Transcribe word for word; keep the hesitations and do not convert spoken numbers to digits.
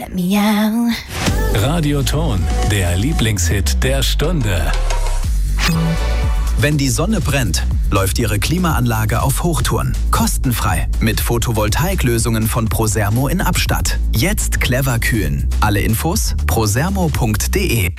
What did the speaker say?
Let me out. Radioton, der Lieblingshit der Stunde. Wenn die Sonne brennt, läuft Ihre Klimaanlage auf Hochtouren. Kostenfrei. Mit Photovoltaiklösungen von Prosermo in Abstatt. Jetzt clever kühlen. Alle Infos prosermo punkt de.